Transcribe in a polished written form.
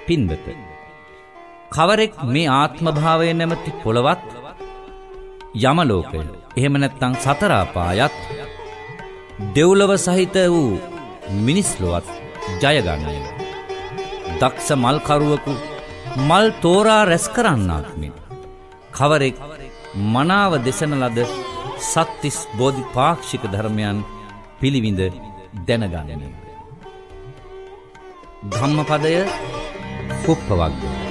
පින්වත, කවරෙක් මේ ආත්මභාවය නැමැති පොළවත් යමලෝකය එහෙම නැත්නම් සතර අපායත් දෙව්ලොව සහිත වූ මිනිස් ලොවත් ජය ගන්නේය. දක්ෂ මල්කරුවෙකු මල් තෝරා රැස් කරන්නාක් මෙන් කවරෙක් මනාව දෙසන ලද සත්තිස් බෝධිපාක්ෂික ධර්මයන් පිළිවිඳ දැනගන්නේ. ධම්මපදය කුප්පවග්ගය.